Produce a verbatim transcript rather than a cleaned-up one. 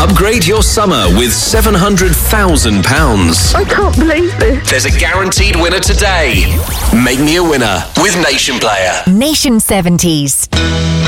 Upgrade your summer with seven hundred thousand pounds. I can't believe this. There's a guaranteed winner today. Make me a winner with Nation Player. Nation seventies.